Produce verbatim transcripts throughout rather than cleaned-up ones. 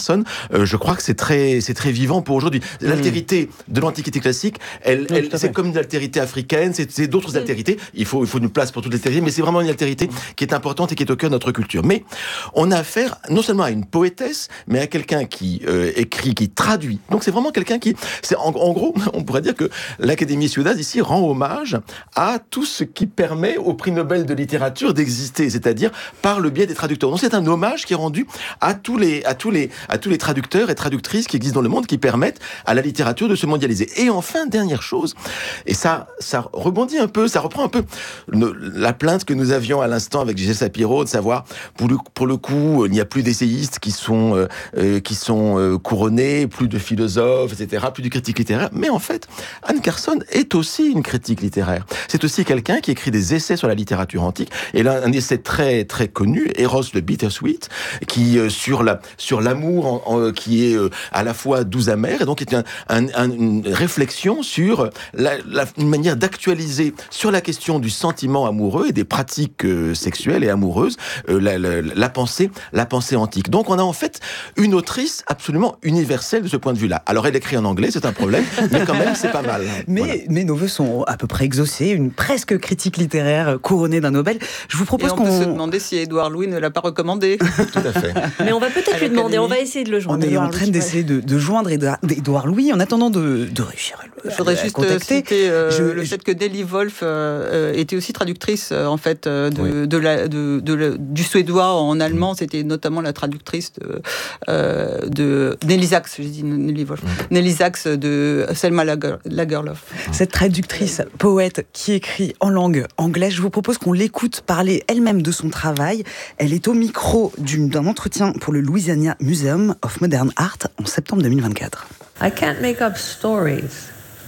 Carson, euh, je crois que c'est très, c'est très vivant pour aujourd'hui. L'altérité de l'Antiquité classique, elle, elle, c'est comme une altérité africaine, c'est, c'est d'autres altérités. Il faut, il faut une place pour toutes les altérités, mais c'est vraiment une altérité qui est importante et qui est au cœur de notre culture. Mais on a affaire non seulement à une poétesse, mais à quelqu'un qui euh, écrit, qui traduit. Donc c'est vraiment quelqu'un qui, c'est en, en gros, on pourrait dire que l'Académie Ciudad ici rend hommage à tout ce qui permet au prix Nobel de littérature d'exister, c'est-à-dire par le biais des traducteurs. Donc c'est un hommage qui est rendu à tous les, à tous les, à tous les traducteurs et traductrices qui existent dans le monde, qui permettent à la littérature de se mondialiser. Et enfin, dernière chose, et ça, ça rebondit un peu, ça reprend un peu le, la plainte que nous avions à l'instant avec Gilles Sapiro, de savoir, pour le, pour le coup, il n'y a plus d'essayistes qui sont, euh, euh, qui sont euh, couronnés, plus de philosophes, et cetera, plus de critiques littéraires. Mais en fait, Anne Carson est aussi une critique littéraire. C'est aussi quelqu'un qui écrit des essais sur la littérature antique. Et là, un essai très, très connu, Eros le Bittersweet, qui, euh, sur la, sur l'amour, en, en, qui est euh, à la fois doux amer, et donc est un, un, un, une réflexion sur la, la, une manière d'actualiser sur la question du sentiment amoureux et des pratiques euh, sexuelles et amoureuses, euh, la, la, la pensée, la pensée antique. Donc on a en fait une autrice absolument universelle de ce point de vue-là. Alors elle écrit en anglais, c'est un problème, mais quand même c'est pas mal. Mais, voilà. mais nos vœux sont à peu près exaucés, une presque critique littéraire couronnée d'un Nobel. Je vous propose et on qu'on... peut se demander si Édouard Louis ne l'a pas recommandé. Tout à fait. Mais on va peut-être lui demander, on va essayer de le joindre. On est en train d'essayer de, de joindre Édouard Louis en attendant de, de réussir à le Je voudrais juste contacter. citer euh, je, le je... fait que Nelly Wolf euh, était aussi traductrice euh, en fait euh, de, oui. de la, de, de la, du suédois en allemand. C'était notamment la traductrice de, euh, de Nelly Sachs, j'ai dit Nelly Wolf, mmh. Nelly Sachs de Selma Lager, Lagerlöf. Cette traductrice, poète qui écrit en langue anglaise, je vous propose qu'on l'écoute parler elle-même de son travail. Elle est au micro d'une, d'un entretien pour le Louisiana Museum of Modern Art en septembre deux mille vingt-quatre. I can't make up stories.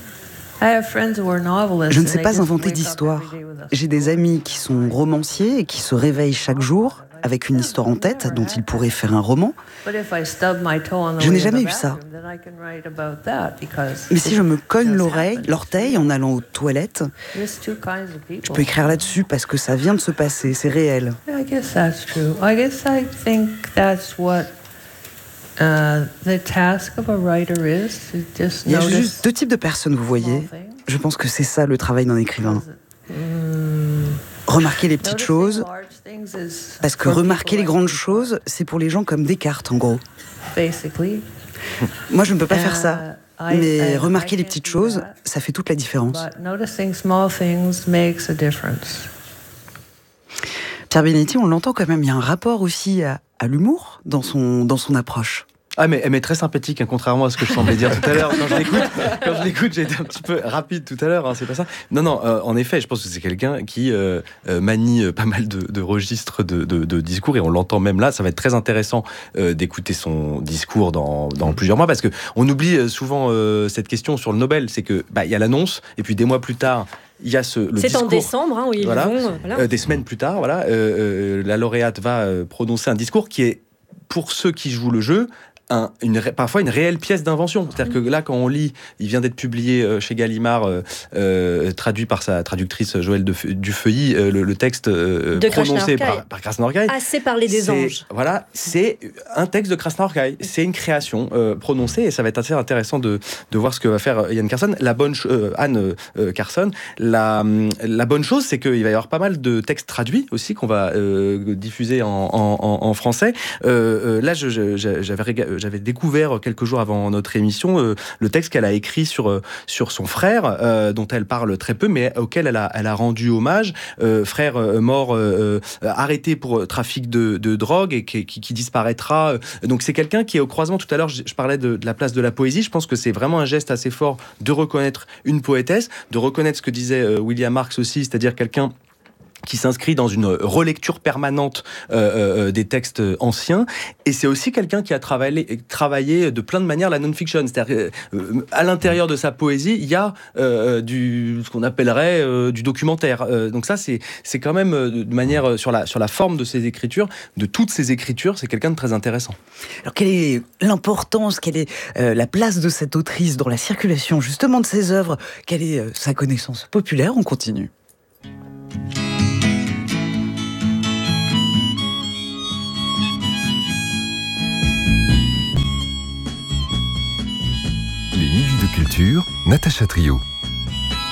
Je ne sais pas inventer d'histoire. J'ai des amis qui sont romanciers et qui se réveillent chaque jour avec une histoire en tête dont ils pourraient faire un roman. Je n'ai jamais eu ça. Mais si je me cogne l'oreille, l'orteil en allant aux toilettes, je peux écrire là-dessus parce que ça vient de se passer, c'est réel. Uh, the task of a writer is to just Il y a juste deux types de personnes, vous voyez. Je pense que c'est ça le travail d'un écrivain. Remarquer les petites choses, parce que remarquer les grandes choses, c'est pour les gens comme Descartes, en gros. Moi, je ne peux pas faire ça. Mais remarquer les petites choses, ça fait toute la différence. Pierre Benetti, on l'entend quand même, il y a un rapport aussi à, à l'humour dans son, dans son approche. Ah mais elle est très sympathique, hein, contrairement à ce que je semblais dire tout à l'heure. Quand je l'écoute, quand je l'écoute, j'ai été un petit peu rapide tout à l'heure. Hein, c'est pas ça. Non, non. Euh, en effet, je pense que c'est quelqu'un qui euh, euh, manie pas mal de, de registres de, de, de discours et on l'entend même là. Ça va être très intéressant euh, d'écouter son discours dans, dans plusieurs mois parce que on oublie souvent euh, cette question sur le Nobel. C'est que bah il y a l'annonce et puis des mois plus tard. Il y a ce, le c'est discours, en décembre, hein, où ils voilà, vont. Voilà. Euh, des semaines plus tard, voilà, euh, euh, la lauréate va euh, prononcer un discours qui est, pour ceux qui jouent le jeu, Un, une, parfois une réelle pièce d'invention. C'est-à-dire que là, quand on lit, il vient d'être publié chez Gallimard, euh, euh, traduit par sa traductrice Joëlle de, Dufeuilly, euh, le, le texte euh, prononcé par, par Krasna-Orkai. Assez parlé des c'est, anges. Voilà, c'est un texte de Krasna-Orkai. C'est une création euh, prononcée et ça va être assez intéressant de, de voir ce que va faire Yann Carson. La bonne, euh, Anne euh, Carson. La, la bonne chose, c'est qu'il va y avoir pas mal de textes traduits aussi qu'on va euh, diffuser en, en, en français. Euh, euh, là, je, je, j'avais J'avais découvert quelques jours avant notre émission euh, le texte qu'elle a écrit sur, euh, sur son frère, euh, dont elle parle très peu, mais auquel elle a, elle a rendu hommage. Euh, frère euh, mort, euh, euh, arrêté pour trafic de, de drogue et qui, qui, qui disparaîtra. Donc c'est quelqu'un qui est au croisement. Tout à l'heure, je, je parlais de, de la place de la poésie. Je pense que c'est vraiment un geste assez fort de reconnaître une poétesse, de reconnaître ce que disait euh, William Marx aussi, c'est-à-dire quelqu'un qui s'inscrit dans une relecture permanente euh, euh, des textes anciens. Et c'est aussi quelqu'un qui a travaillé, travaillé de plein de manières la non-fiction. C'est-à-dire euh, à l'intérieur de sa poésie, il y a euh, du, ce qu'on appellerait euh, du documentaire. Euh, donc ça, c'est, c'est quand même euh, de manière euh, sur la, sur la forme de ses écritures, de toutes ses écritures, c'est quelqu'un de très intéressant. Alors quelle est l'importance, quelle est euh, la place de cette autrice dans la circulation justement de ses œuvres? Quelle est euh, sa connaissance populaire? On continue. Culture, Natacha Trio.